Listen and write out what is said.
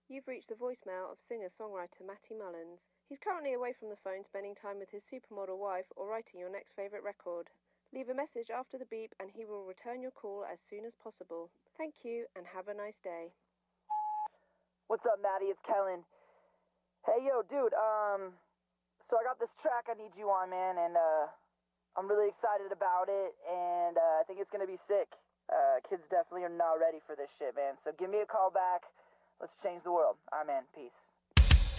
You've reached the voicemail of singer-songwriter Matty Mullins. He's currently away from the phone spending time with his supermodel wife or writing your next favourite record. Leave a message after the beep and he will return your call as soon as possible. Thank you and have a nice day. What's up, Maddie? It's Kellen. Hey, yo, dude, so I got this track I need you on, man, and, I'm really excited about it, and, I think it's gonna be sick. Kids definitely are not ready for this shit, man, so give me a call back. Let's change the world. Alright, man. Peace.